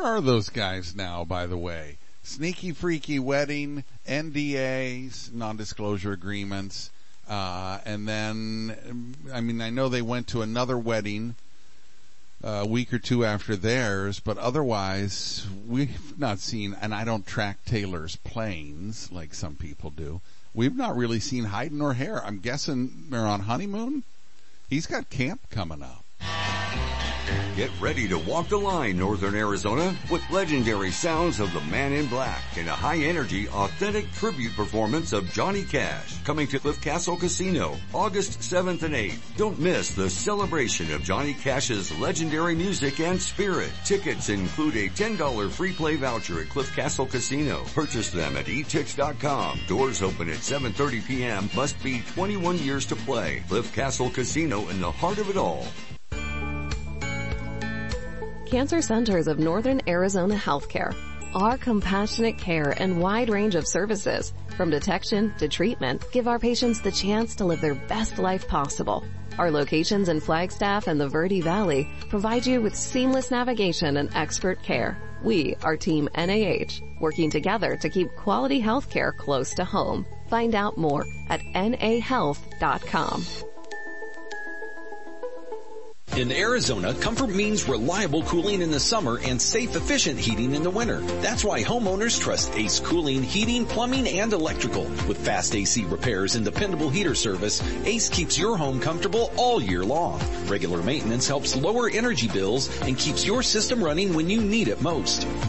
Where are those guys now, by the way? Sneaky Freaky Wedding, NDAs, non-disclosure agreements, and then, I know they went to another wedding a week or two after theirs, but otherwise, we've not seen, and I don't track Taylor's planes like some people do. We've not really seen hide nor hair. I'm guessing they're on honeymoon. He's got camp coming up. Get ready to walk the line, Northern Arizona, with legendary sounds of the Man in Black and a high-energy, authentic tribute performance of Johnny Cash, coming to Cliff Castle Casino, August 7th and 8th. Don't miss the celebration of Johnny Cash's legendary music and spirit. Tickets include a $10 free play voucher at Cliff Castle Casino. Purchase them at etix.com. Doors open at 7:30 p.m. Must be 21 years to play. Cliff Castle Casino in the heart of it all. Cancer Centers of Northern Arizona Healthcare. Our compassionate care and wide range of services, from detection to treatment, give our patients the chance to live their best life possible. Our locations in Flagstaff and the Verde Valley provide you with seamless navigation and expert care. We are Team NAH, working together to keep quality healthcare close to home. Find out more at nahealth.com. In Arizona, comfort means reliable cooling in the summer and safe, efficient heating in the winter. That's why homeowners trust Ace Cooling, Heating, Plumbing, and Electrical. With fast AC repairs and dependable heater service, Ace keeps your home comfortable all year long. Regular maintenance helps lower energy bills and keeps your system running when you need it most.